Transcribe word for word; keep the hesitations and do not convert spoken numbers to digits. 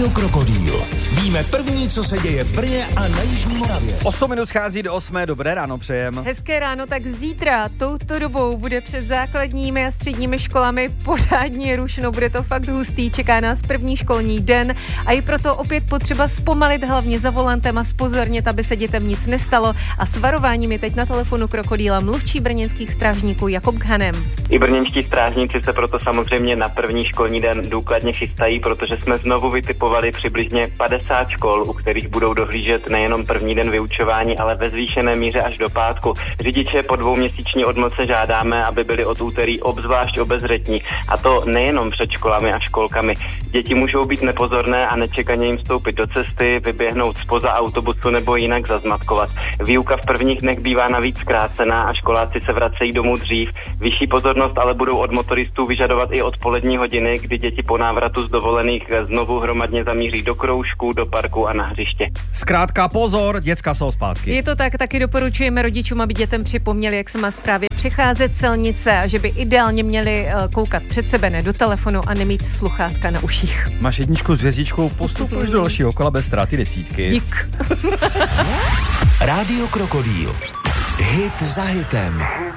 Rádio Krokodýl. Víme první, co se děje v Brně a na Jižní Moravě. osm minut schází do osmé. Dobré ráno přejem. Hezké ráno, tak zítra touto dobou bude před základními a středními školami pořádně rušno. Bude to fakt hustý, čeká nás první školní den a je proto opět potřeba zpomalit hlavně za volantem a zpozornět, aby se dětem nic nestalo. A s varováním je teď na telefonu Krokodýla mluvčí brněnských strážníků Jakub Ghanem. I brněnští strážníci se proto samozřejmě na první školní den důkladně chystají, protože jsme znovu vytipovali přibližně padesát škol, u kterých budou dohlížet nejenom první den vyučování, ale ve zvýšené míře až do pátku. Řidiče po dvouměsíční odmlce žádáme, aby byli od úterý obzvlášť obezřetní, a to nejenom před školami a školkami. Děti můžou být nepozorné a nečekaně jim vstoupit do cesty, vyběhnout zpoza autobusu nebo jinak zazmatkovat. Výuka v prvních dnech bývá navíc zkrácená a školáci se vracejí domů dřív. Vyšší pozornost ale budou od motoristů vyžadovat i odpolední hodiny, kdy děti po návratu z dovolených znovu hromadně zamíří do kroužků, do parku a na hřiště. Zkrátka pozor, děcka jsou zpátky. Je to tak, taky doporučujeme rodičům, aby dětem připomněli, jak se má správně přecházet silnice a že by ideálně měli koukat před sebe, ne do telefonu a nemít sluchátka na uších. Máš jedničku s hvězdičkou, postupuješ do dalšího kola bez ztráty desítky. Dík. Rádio Krokodýl. Hit za hitem.